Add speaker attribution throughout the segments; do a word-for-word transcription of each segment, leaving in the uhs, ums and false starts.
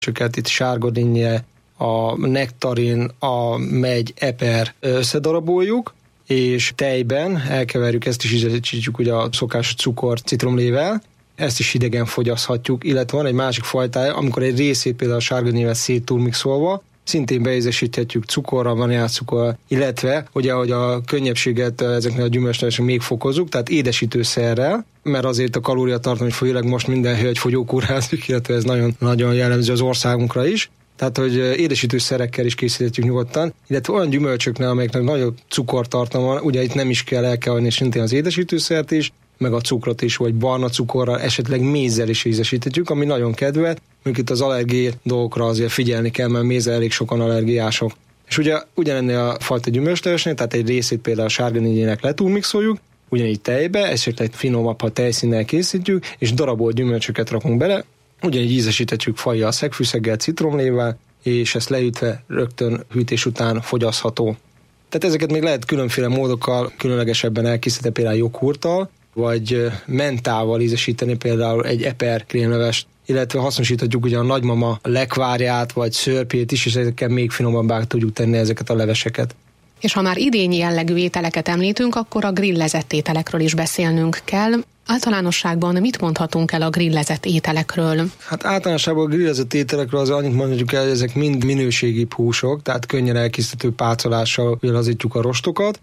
Speaker 1: gyümölcsöket, itt sárgadinnye, a nektarin, a megy, eper összedaraboljuk, és tejben elkeverjük, ezt is ízesítjük ugye a szokásos cukor citromlével, ezt is hidegen fogyaszthatjuk, illetve van egy másik fajtája, amikor egy részét például a sárgadinnyével széttúlmixolva, szintén beízesíthetjük cukorral, vaníliacukor, illetve ugye, hogy a könnyebbséget ezeknél a gyümölcslevesek még fokozzuk, tehát édesítőszerrel, mert azért a kalóriatartalom, főleg most minden hölgy fogyókúrázik, illetve ez nagyon, nagyon jellemző az országunkra is. Tehát, hogy édesítőszerekkel is készíthetjük nyugodtan, illetve olyan gyümölcsöknél, amelyeknek nagyobb cukortartalma van, ugye itt nem is kell el kell adni szintén az édesítőszert is, meg a cukrot is, vagy barna cukorral, esetleg mézzel is ízesíthetjük, ami nagyon kedvet, mondjuk itt az allergiai dolgokra azért figyelni kell, mert mézzel elég sokan allergiások. És ugye ugyanennél a fajta gyümölcslevesnél, tehát egy részét például a sárgadinnyének letúlmixoljuk, ugyanígy tejbe, esetleg finomabb, ha tejszínnel készítjük, és darabolt gyümölcsöket rakunk bele, ugyanígy ízesíthetjük fajjal, szegfűszeggel, citromlével, és ezt leütve rögtön hűtés után fogyasztható. Tehát ezeket még lehet különféle módokkal, különlegesebben elkészíteni, például joghurttal, vagy mentával ízesíteni például egy eper krémlevest, illetve hasznosíthatjuk ugye a nagymama lekvárját, vagy szörpét is, és ezekkel még finomabbá tudjuk tenni ezeket a leveseket.
Speaker 2: És ha már idényi jellegű ételeket említünk, akkor a grillezett ételekről is beszélnünk kell. Általánosságban mit mondhatunk el a grillezett ételekről? Hát
Speaker 1: általánosságban a grillezett ételekről az annyit mondjuk el, hogy ezek mind minőségi húsok, tehát könnyen elkészíthető pácolással lazítjuk a rostokat,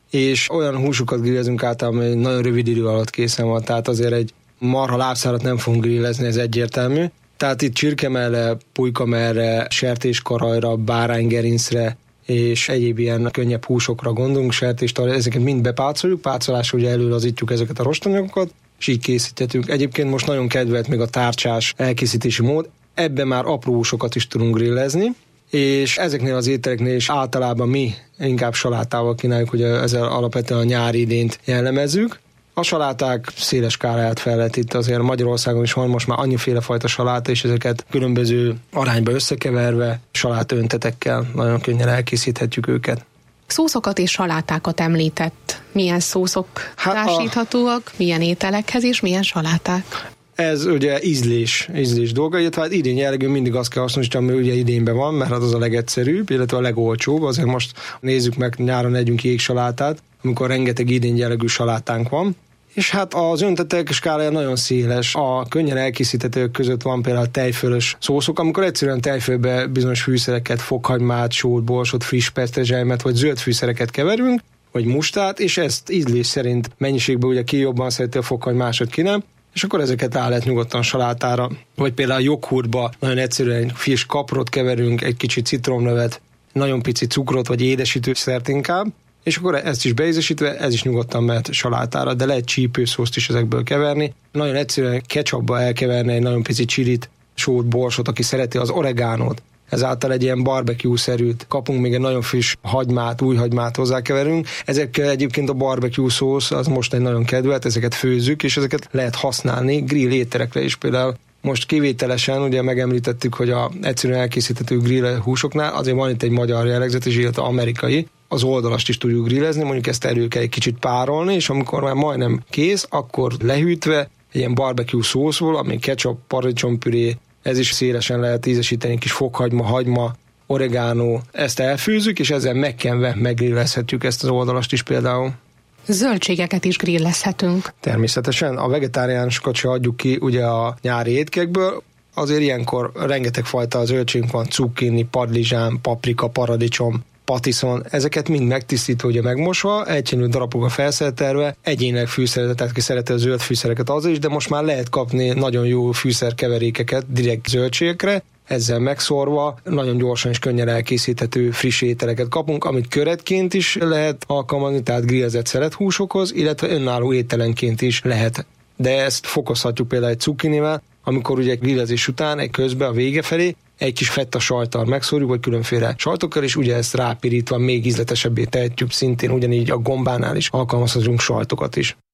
Speaker 1: és olyan húsokat grillezünk általában, hogy nagyon rövid idő alatt készen van, tehát azért egy marha lábszárat nem fogunk grillezni, ez egyértelmű. Tehát itt csirkemelle, pulykamerre, sertéskarajra, báránygerincre és egyéb ilyen könnyebb húsokra gondolunk, sertéstarra, ezeket mind bepácoljuk, pácolásra ugye előlazítjuk ezeket a rostanyagokat, és így készíthetünk. Egyébként most nagyon kedvelt még a tárcsás elkészítési mód, ebben már apró húsokat is tudunk grillezni, és ezeknél az ételeknél is általában mi inkább salátával kínáljuk, hogy ezzel alapvetően a nyári idényt jellemezzük. A saláták széles skáláját fel lehet itt, azért Magyarországon is van most már annyiféle fajta saláta, és ezeket különböző arányba összekeverve salátöntetekkel nagyon könnyen elkészíthetjük őket.
Speaker 2: Szószokat és salátákat említett. Milyen szószok hát társíthatóak, a... milyen ételekhez és milyen saláták?
Speaker 1: Ez ugye ízlés, ízlés dolga, illetve hát idén jellegű mindig azt kell hasznosítani, ami ugye idénben van, mert az a legegyszerűbb, illetve a legolcsóbb. Azért most nézzük meg, nyáron együnk jégsalátát, amikor rengeteg idén jellegű salátánk van. És hát az öntetek skálája nagyon széles. A könnyen elkészíthetők között van például a tejfölös szószok, amikor egyszerűen tejfölbe bizonyos fűszereket, fokhagymát, sót, borsot, friss petrezselymet vagy zöld fűszereket keverünk, vagy mustát, és ezt ízlés szerint mennyiségben ugye ki jobban szereti a fokhagy, másod ki nem, és akkor ezeket áll lehet nyugodtan salátára. Vagy például a joghurtba nagyon egyszerűen friss kaprot keverünk, egy kicsit citromlevet, nagyon pici cukrot vagy édesítőszert inkább, és akkor ezt is beízesítve, ez is nyugodtan mehet salátára, de lehet csípőszószt is ezekből keverni. Nagyon egyszerűen ketchupba elkeverni egy nagyon pici csilit, sót, borsot, aki szereti az oregánót. Ezáltal egy ilyen barbecue-szerűt kapunk, még egy nagyon friss hagymát, új hagymát hozzákeverünk. Ezekkel egyébként a barbecue szósz az most egy nagyon kedvelt, ezeket főzzük, és ezeket lehet használni grill ételekre is például. Most kivételesen ugye megemlítettük, hogy a egyszerűen elkészíthető grill húsoknál azért van itt egy magyar jellegzetes, illetve amerikai. Az oldalast is tudjuk grillezni, mondjuk ezt elő kell egy kicsit párolni, és amikor már majdnem kész, akkor lehűtve egy ilyen barbecue szószból, ami ketchup, paradicsompüré, ez is szélesen lehet ízesíteni, kis fokhagyma, hagyma, oregánó, ezt elfőzzük, és ezzel megkenve meggrillezhetjük ezt az oldalast is például.
Speaker 2: Zöldségeket is grillezhetünk.
Speaker 1: Természetesen, a vegetáriánusokat se adjuk ki ugye a nyári étkekből, azért ilyenkor rengeteg fajta zöldségünk van, cukkini, padlizsán, paprika, paradicsom, patiszon, ezeket mind megtisztítva, ugye megmosva, egyszerű darabokba felszerelve, egyénileg fűszerezve, tehát ki szereti a zöld fűszereket az is, de most már lehet kapni nagyon jó fűszerkeverékeket direkt zöldségekre, ezzel megszórva nagyon gyorsan és könnyen elkészíthető friss ételeket kapunk, amit köretként is lehet alkalmazni, tehát grillezett szelethúsokhoz, illetve önálló ételenként is lehet. De ezt fokozhatjuk például egy cukkinivel, amikor ugye grillezés után egy közben a vége felé egy kis fetta sajttal megszórjuk, vagy különféle sajtokkal, és ugye ezt rápirítva még ízletesebbé tehetjük, szintén ugyanígy a gombánál is alkalmazhatunk sajtokat is.